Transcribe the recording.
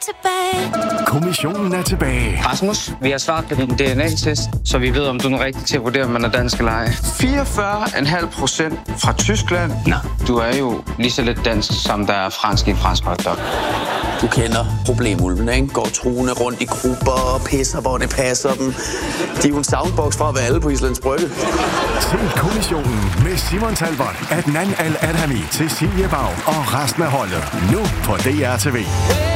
tilbage. Kommissionen er tilbage. Rasmus, vi har svaret på din DNA-test, så vi ved, om du er rigtig til at vurdere, om man er dansk eller ej. 44,5% fra Tyskland. Nå, du er jo lige så lidt dansk, som der er fransk i en fransk hotdog. Du kender problemulvene, ikke? Går truende rundt i grupper og pisser, hvor det passer dem. De er jo en soundbox fra at være alle på Islands Brygge. Se Kommissionen med Simon Talbot, Adnan Al-Adhami, Cecilie Bag og resten af holdet. Nu på DR TV.